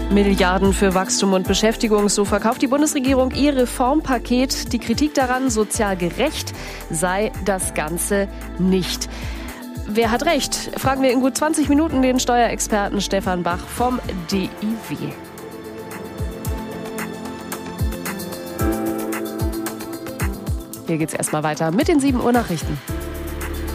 Milliarden für Wachstum und Beschäftigung, so verkauft die Bundesregierung ihr Reformpaket. Die Kritik daran, sozial gerecht sei das Ganze nicht. Wer hat recht? Fragen wir in gut 20 Minuten den Steuerexperten Stefan Bach vom DIW. Hier geht's erstmal weiter mit den 7 Uhr Nachrichten.